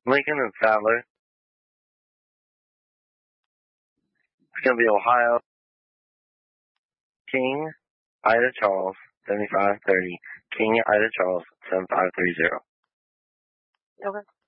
Lincoln and Sadler. It's going to be Ohio. King, Ida Charles, 7530. King, Ida Charles, 7530. Okay.